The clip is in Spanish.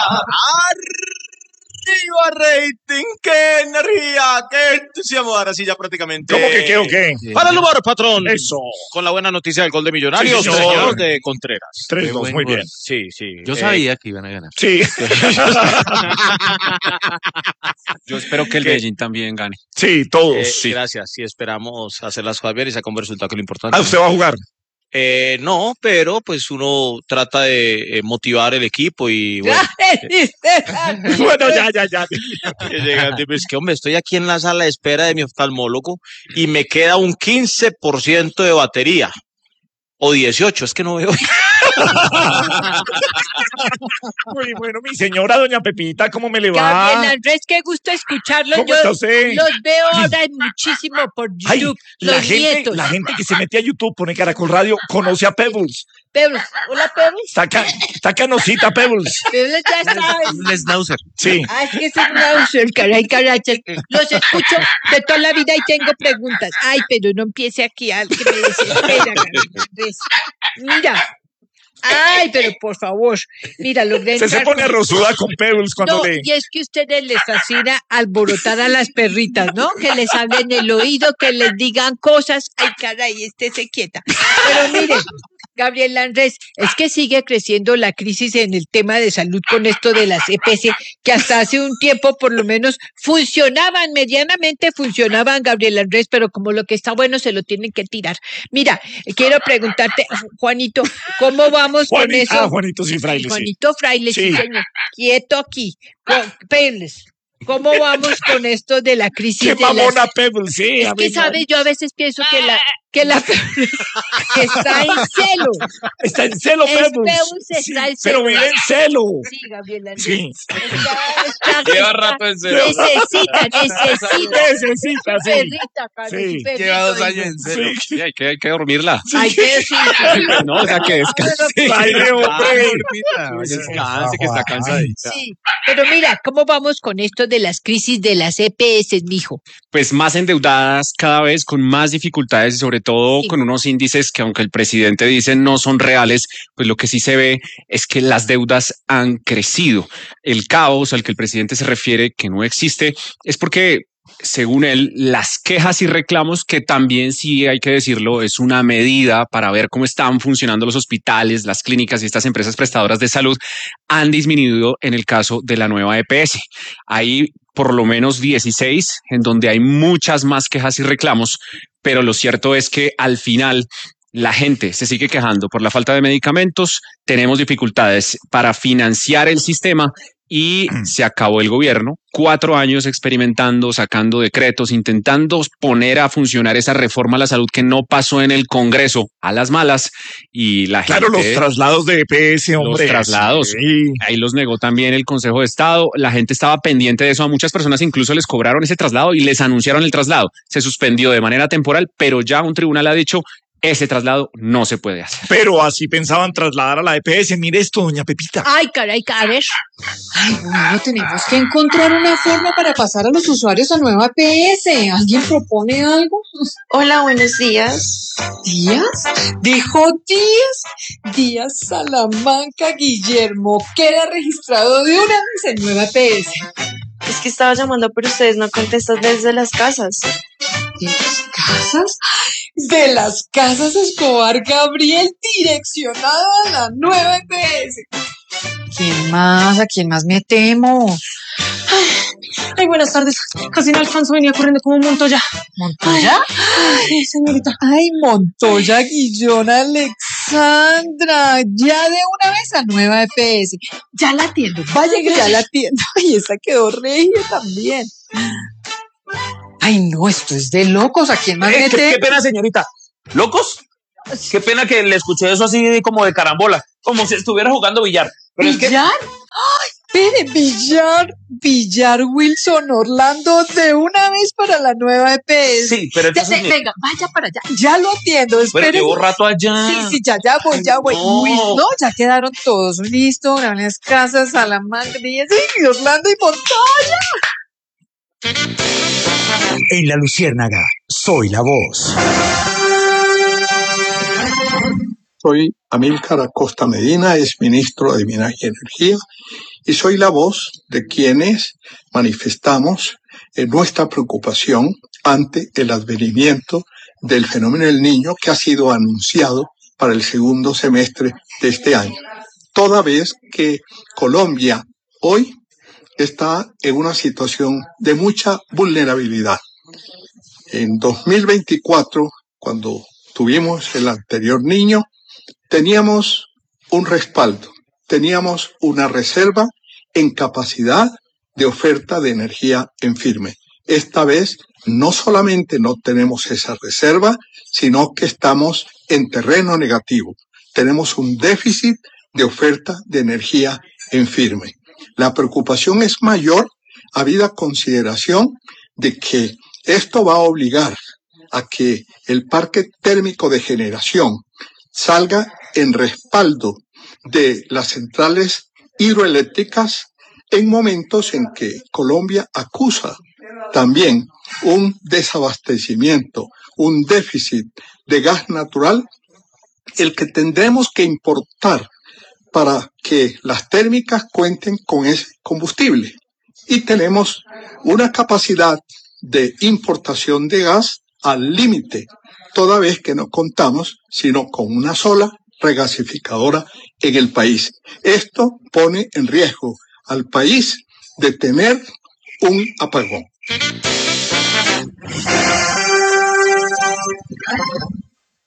¡Arriba, rating! ¡Qué energía! ¡Qué entusiasmo! Ahora sí, ya prácticamente. ¿Cómo que qué o qué? Para el lugar, patrón. Eso. Con la buena noticia del gol de Millonarios, Sí, señor. de Contreras. 3-2, muy bien. Sí, sí. Yo sabía que iban a ganar. Sí. Yo espero que el Medellín también gane. Sí, todos. Sí. Gracias. Sí, esperamos hacer las cosas bien y sacar un resultado que es lo importante. ¿Usted va a jugar? No, pero pues uno trata de motivar el equipo y bueno. Bueno, ya. Es que, hombre, estoy aquí en la sala de espera de mi oftalmólogo y me queda un 15% de batería. O 18, es que no veo. Muy bueno, mi señora doña Pepita, ¿cómo me le va? Gabriel Andrés, qué gusto escucharlos. ¿Cómo Yo está usted? los veo ahora muchísimo por YouTube. La gente que se mete a YouTube, pone Caracol Radio, conoce a Pebbles. Pebbles. Hola, Pebbles. Está canosita, Pebbles. Pebbles ya está. Un Schnauzer. Sí. Es que es un Schnauzer, caray, carachas. Los escucho de toda la vida y tengo preguntas. Ay, pero no empiece aquí al que me desespera, Gabriel Andrés. Mira. Ay, pero por favor, mira, logré Se pone rosuda con Pebbles cuando lee. Y es que a ustedes les fascina alborotar a las perritas, ¿no? Que les hablen en el oído, que les digan cosas. Ay, caray, estése quieta. Pero miren, Gabriel Andrés, es que sigue creciendo la crisis en el tema de salud con esto de las EPS, que hasta hace un tiempo por lo menos medianamente funcionaban, Gabriel Andrés, pero como lo que está bueno se lo tienen que tirar. Mira, quiero preguntarte, Juanito, ¿cómo vamos con eso? Juanito sí, Fraile. Juanito Fraile, sí, señor. Quieto aquí. Pebbles. ¿Cómo vamos con esto de la crisis? ¡Qué mamona Pebbles! Sí, es que, ¿sabes? Yo a veces pienso que que está en celo. Está en celo, Pebbles. Está en celo. Pero vive en celo. Sí, Gabriel Andrés. Sí. Lleva rato en celo. Necesita, sí. Perrita, sí. Lleva 2 años en celo. Sí, hay que dormirla. Hay que sí. No, o sea, que descanse. Ay, hombre. Descanse, que está cansadita. Sí, pero mira, ¿cómo vamos con esto de las crisis de las EPS, mijo? Pues más endeudadas cada vez, con más dificultades y sobre todo con unos índices que aunque el presidente dice no son reales, pues lo que sí se ve es que las deudas han crecido. El caos al que el presidente se refiere, que no existe, es porque según él, las quejas y reclamos, que también sí hay que decirlo, es una medida para ver cómo están funcionando los hospitales, las clínicas y estas empresas prestadoras de salud, han disminuido en el caso de la nueva EPS. Hay por lo menos 16 en donde hay muchas más quejas y reclamos, pero lo cierto es que al final la gente se sigue quejando por la falta de medicamentos, tenemos dificultades para financiar el sistema y se acabó el gobierno. 4 años experimentando, sacando decretos, intentando poner a funcionar esa reforma a la salud que no pasó en el Congreso a las malas y la gente... Claro, los traslados de EPS, hombre. Los traslados. Sí. Ahí los negó también el Consejo de Estado. La gente estaba pendiente de eso. A muchas personas incluso les cobraron ese traslado y les anunciaron el traslado. Se suspendió de manera temporal, pero ya un tribunal ha dicho ese traslado no se puede hacer. Pero así pensaban trasladar a la EPS. Mire esto, doña Pepita. Ay, caray, a ver. Ay, bueno, tenemos que encontrar una forma para pasar a los usuarios a nueva EPS. ¿Alguien propone algo? Hola, buenos días. ¿Díaz? ¿Dijo Díaz? Díaz Salamanca Guillermo, queda registrado de una vez en nueva EPS. Es que estaba llamando, pero ustedes no contestan desde las casas. ¿De las casas? De las casas Escobar Gabriel, direccionado a la nueva EPS. ¿Quién más? ¿A quién más metemos? Ay, buenas tardes. Casi no alcanzo, venía corriendo como Montoya. ¿Montoya? Ay, señorita. Ay, Montoya Guillón Alexandra. Ya de una vez a nueva EPS. Ya la atiendo. Vaya que ya la atiendo. Ay, esa quedó regia también. Ay, no, esto es de locos. ¿A quién más mete? Qué pena, señorita. ¿Locos? Qué pena que le escuché eso así como de carambola, como si estuviera jugando billar. Pero ¿billar? Ay, espere, billar Wilson Orlando de una vez para la nueva EPS. Sí, pero entonces... Venga, vaya para allá. Ya lo atiendo, espere. Pero llevo rato allá. Sí, ya voy. No. No, ya quedaron todos listos. Las casas, Salamanca, y Orlando y Montoya. En La Luciérnaga, soy la voz. Soy Amílcar Acosta Medina, es ministro de Minas y Energía, y soy la voz de quienes manifestamos nuestra preocupación ante el advenimiento del fenómeno del Niño que ha sido anunciado para el segundo semestre de este año. Toda vez que Colombia hoy está en una situación de mucha vulnerabilidad. En 2024, cuando tuvimos el anterior Niño, teníamos un respaldo, teníamos una reserva en capacidad de oferta de energía en firme. Esta vez no solamente no tenemos esa reserva, sino que estamos en terreno negativo. Tenemos un déficit de oferta de energía en firme. La preocupación es mayor habida consideración de que esto va a obligar a que el parque térmico de generación salga en respaldo de las centrales hidroeléctricas en momentos en que Colombia acusa también un desabastecimiento, un déficit de gas natural, el que tendremos que importar para que las térmicas cuenten con ese combustible. Y tenemos una capacidad de importación de gas al límite, toda vez que no contamos sino con una sola regasificadora en el país. Esto pone en riesgo al país de tener un apagón.